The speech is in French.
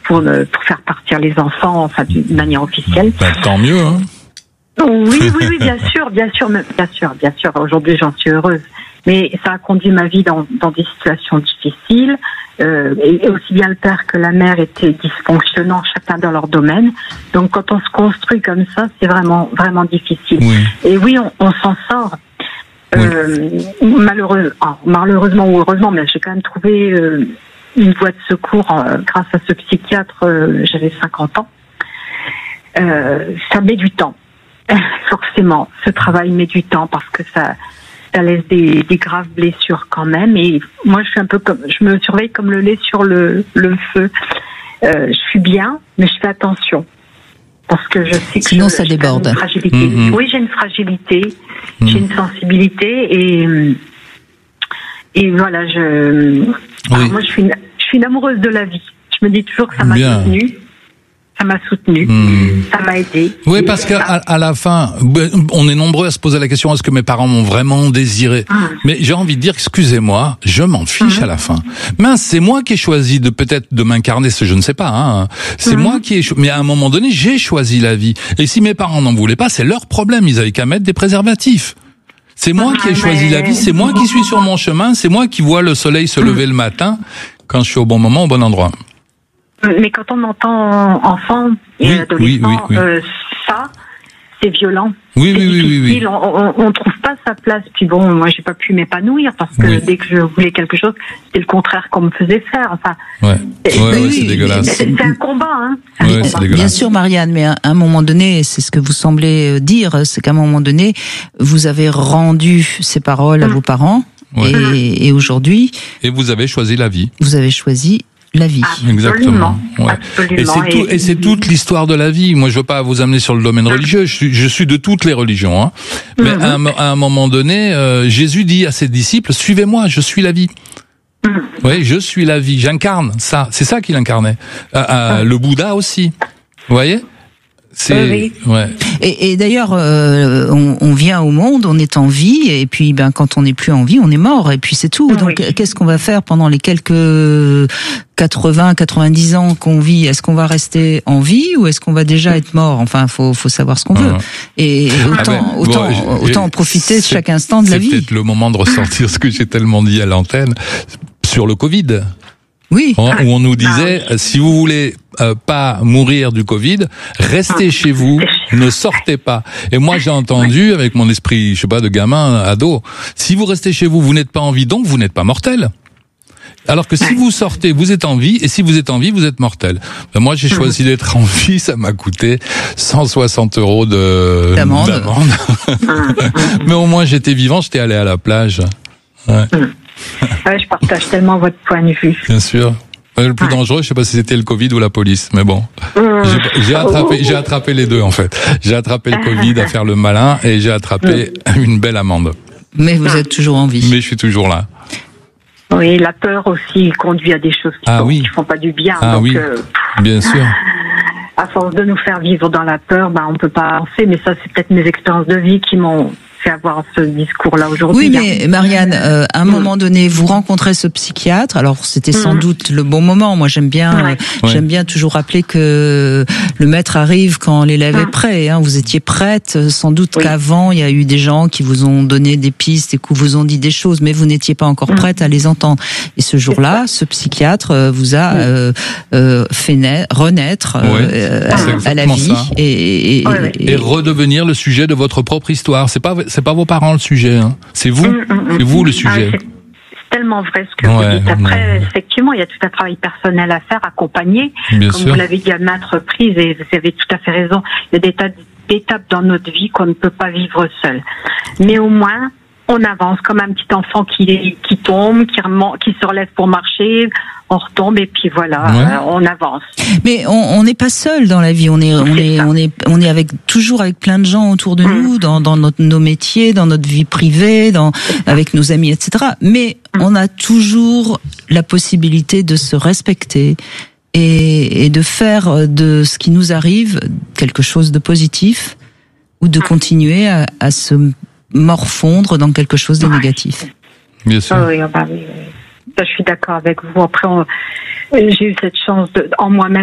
pour faire partir les enfants, enfin d'une manière officielle. Tant mieux, hein. Oui, bien sûr. Aujourd'hui, j'en suis heureuse. Mais ça a conduit ma vie dans des situations difficiles. Et aussi bien le père que la mère étaient dysfonctionnants, chacun dans leur domaine. Donc, quand on se construit comme ça, c'est vraiment, vraiment difficile. Oui. Et oui, on s'en sort. Malheureusement ou heureusement, mais j'ai quand même trouvé une voie de secours grâce à ce psychiatre. J'avais 50 ans. Ça met du temps. Forcément, ce travail met du temps parce que ça laisse des graves blessures quand même. Et moi, je me surveille comme le lait sur le feu. Je suis bien, mais je fais attention parce que je sais que sinon ça déborde. Une fragilité. Oui, j'ai une fragilité, j'ai une sensibilité et voilà. Moi, je suis une amoureuse de la vie. Je me dis toujours que ça m'a soutenue. Ça m'a soutenu, ça m'a aidé. Oui, parce qu'à la fin, on est nombreux à se poser la question, est-ce que mes parents m'ont vraiment désiré? Mais j'ai envie de dire, excusez-moi, je m'en fiche à la fin. Mince, c'est moi qui ai choisi peut-être de m'incarner, je ne sais pas, hein. C'est moi qui mais à un moment donné, j'ai choisi la vie. Et si mes parents n'en voulaient pas, c'est leur problème, ils avaient qu'à mettre des préservatifs. C'est moi qui ai choisi la vie, c'est moi qui suis sur mon chemin, c'est moi qui vois le soleil se lever le matin quand je suis au bon moment, au bon endroit. Mais quand on entend enfant et adolescent, ça, c'est violent. Oui. On trouve pas sa place. Puis bon, moi, j'ai pas pu m'épanouir parce que dès que je voulais quelque chose, c'est le contraire qu'on me faisait faire. Enfin, c'est dégueulasse. C'est un combat, hein. C'est dégueulasse. Bien sûr, Marianne, mais à un moment donné, c'est ce que vous semblez dire, c'est qu'à un moment donné, vous avez rendu ces paroles à vos parents, et aujourd'hui. Et vous avez choisi la vie. Vous avez choisi la vie. Exactement. Absolument. Et c'est toute l'histoire de la vie. Moi, je veux pas vous amener sur le domaine religieux. Je suis de toutes les religions, hein. Mais à un moment donné, Jésus dit à ses disciples, suivez-moi, je suis la vie. Oui, je suis la vie. J'incarne ça. C'est ça qu'il incarnait. Le Bouddha aussi. Vous voyez? Et d'ailleurs, on vient au monde, on est en vie, et puis quand on n'est plus en vie, on est mort, et puis c'est tout. Donc qu'est-ce qu'on va faire pendant les quelques 80-90 ans qu'on vit? Est-ce qu'on va rester en vie ou est-ce qu'on va déjà être mort? Enfin, faut savoir ce qu'on veut. Et autant en profiter de chaque instant de la vie. C'est peut-être le moment de ressortir ce que j'ai tellement dit à l'antenne sur le Covid. Oui. Où on nous disait, si vous voulez pas mourir du Covid, restez chez vous, ne sortez pas. Et moi, j'ai entendu, avec mon esprit, je sais pas, de gamin, ado, si vous restez chez vous, vous n'êtes pas en vie, donc vous n'êtes pas mortel. Alors que si vous sortez, vous êtes en vie, et si vous êtes en vie, vous êtes mortel. Moi, j'ai choisi d'être en vie, ça m'a coûté 160 € d'amende. Mais au moins, j'étais vivant, j'étais allé à la plage. Je partage tellement votre point de vue. Bien sûr. Le plus dangereux, je sais pas si c'était le Covid ou la police, mais bon. J'ai attrapé les deux, en fait. J'ai attrapé le Covid à faire le malin et j'ai attrapé une belle amende. Mais vous êtes toujours en vie. Mais je suis toujours là. Oui, la peur aussi conduit à des choses qui font pas du bien. Bien sûr. À force de nous faire vivre dans la peur, on peut pas avancer, mais ça, c'est peut-être mes expériences de vie qui m'ont fait avoir ce discours-là aujourd'hui. Oui, mais Marianne, à un moment donné, vous rencontrez ce psychiatre. Alors, c'était sans doute le bon moment. Moi, j'aime bien toujours rappeler que le maître arrive quand l'élève est prêt. Hein. Vous étiez prête. Sans doute qu'avant, il y a eu des gens qui vous ont donné des pistes et qui vous ont dit des choses, mais vous n'étiez pas encore prête à les entendre. Et ce jour-là, ce psychiatre vous a fait renaître à la vie et redevenir le sujet de votre propre histoire. C'est pas vos parents le sujet, hein. C'est vous, c'est vous le sujet. C'est tellement vrai ce que vous dites. Après, effectivement, il y a tout un travail personnel à faire, accompagné, comme vous l'avez dit à maintes reprises, et vous avez tout à fait raison. Il y a des tas d'étapes dans notre vie qu'on ne peut pas vivre seul. Mais au moins, on avance comme un petit enfant qui tombe, qui se relève pour marcher, on retombe et puis voilà, on avance. Mais on n'est pas seul dans la vie, on est toujours avec plein de gens autour de nous, dans nos métiers, dans notre vie privée, avec nos amis, etc. Mais on a toujours la possibilité de se respecter et de faire de ce qui nous arrive quelque chose de positif ou de continuer à se morfondre dans quelque chose de négatif. Bien sûr. Oui, ça, je suis d'accord avec vous. Après, j'ai eu cette chance en moi-même